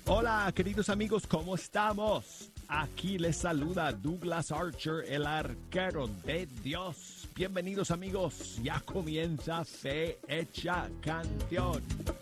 Hola, queridos amigos, ¿cómo estamos? Aquí les saluda Douglas Archer, el arquero de Dios. Bienvenidos amigos, ya comienza Fe Hecha Canción.